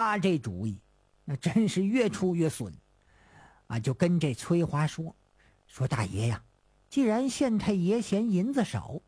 他这主意那真是越出越损啊！就跟这崔华说大爷呀，既然县太爷嫌银子少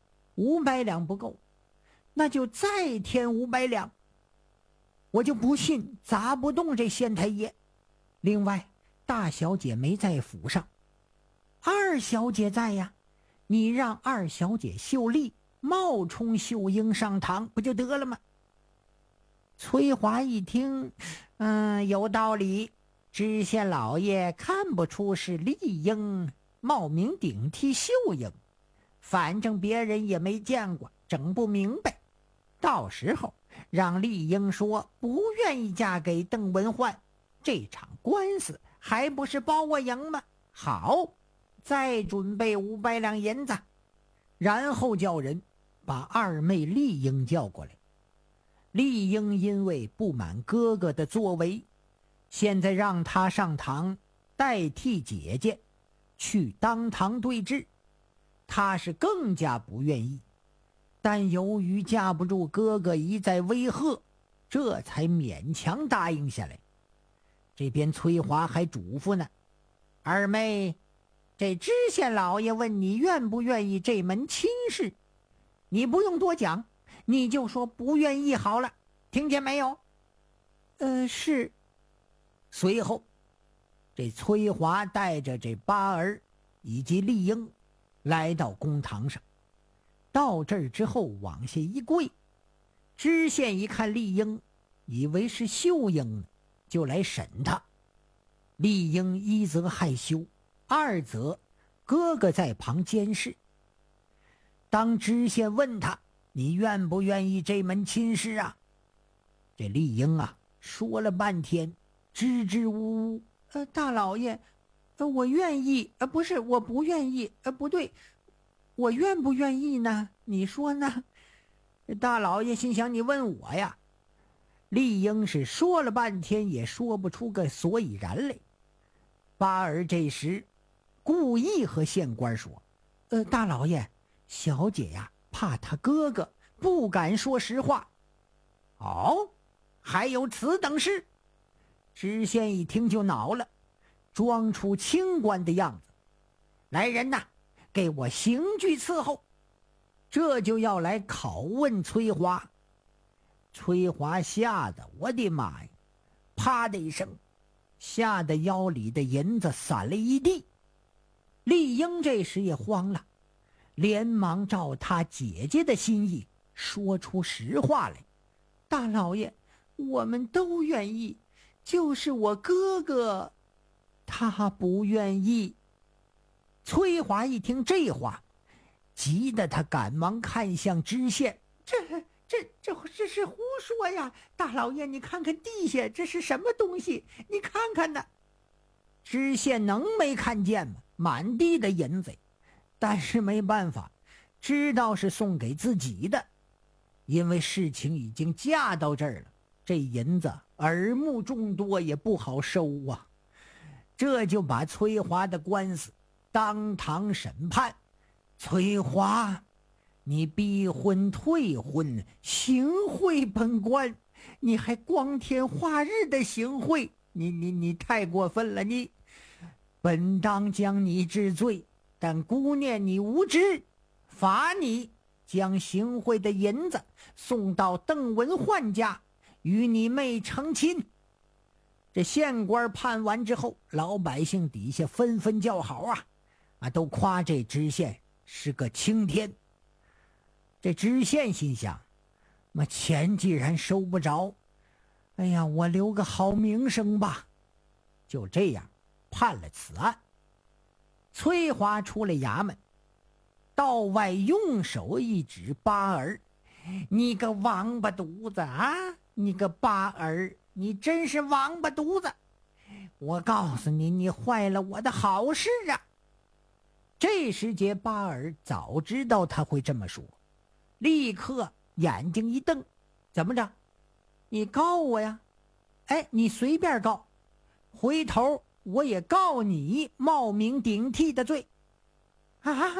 ，500两不够，那就再添500两。我就不信砸不动这县太爷。另外，大小姐没在府上，二小姐在呀，你让二小姐秀丽冒充秀英上堂不就得了吗？崔华一听，有道理。知县老爷看不出是丽英冒名顶替秀英，反正别人也没见过，整不明白。到时候让丽英说不愿意嫁给邓文焕，这场官司还不是包我赢吗？好，再准备500两银子，然后叫人把二妹丽英叫过来。丽英因为不满哥哥的作为，现在让她上堂代替姐姐去当堂对质，她是更加不愿意，但由于架不住哥哥一再威吓，这才勉强答应下来。这边崔华还嘱咐呢，二妹，这知县老爷问你愿不愿意这门亲事，你不用多讲，你就说不愿意好了，听见没有？是。随后这崔华带着这八儿以及丽英来到公堂上，到这儿之后往下一跪。知县一看丽英，以为是秀英呢，就来审他。丽英一则害羞，二则哥哥在旁监视。当知县问他，你愿不愿意这门亲事啊？这丽英啊说了半天，支支吾吾，大老爷，我愿意，不是，我不愿意，不对，我愿不愿意呢？你说呢？大老爷心想，你问我呀？丽英是说了半天也说不出个所以然来。八儿这时故意和县官说，大老爷，小姐呀，怕他哥哥不敢说实话。哦，还有此等事？知县一听就恼了，装出清官的样子，来人呐，给我刑具伺候。这就要来拷问崔华。崔华吓得我的妈呀，啪的一声，吓得腰里的银子散了一地。丽英这时也慌了，连忙照他姐姐的心意说出实话来，大老爷，我们都愿意，就是我哥哥他不愿意。崔华一听这话，急得他赶忙看向知县，这是胡说呀！大老爷，你看看地下这是什么东西？你看看呢？知县能没看见吗？满地的银子，但是没办法，知道是送给自己的，因为事情已经嫁到这儿了，这银子耳目众多，也不好收啊。这就把崔华的官司当堂审判。崔华，你逼婚退婚，行贿本官，你还光天化日的行贿，你太过分了！你本当将你治罪，但姑念你无知，罚你将行贿的银子送到邓文焕家，与你妹成亲。这县官判完之后，老百姓底下纷纷叫好啊，都夸这知县是个青天。这知县心想，钱既然收不着，哎呀，我留个好名声吧。就这样判了此案。崔华出了衙门，道外用手一指八儿，你个王八犊子啊！你个八儿，你真是王八犊子！我告诉你，你坏了我的好事啊！这时节八儿早知道他会这么说，立刻眼睛一瞪，怎么着？你告我呀？哎，你随便告，回头我也告你冒名顶替的罪。啊，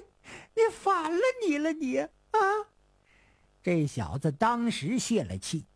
你反了你了你啊！这小子当时泄了气，